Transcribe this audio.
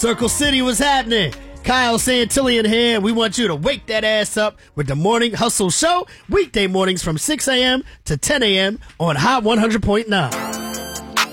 Circle City was happening. Kyle Santillian here. We want you to wake that ass up with the Morning Hustle Show, weekday mornings from 6 a.m. to 10 a.m. on Hot 100.9.